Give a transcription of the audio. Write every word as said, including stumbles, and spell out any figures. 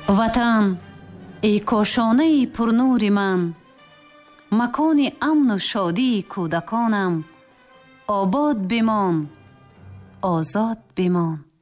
ватан, эй кошонаи пурнури ман, макони амну шодии кӯдаконам, обод бимон, озод бимон.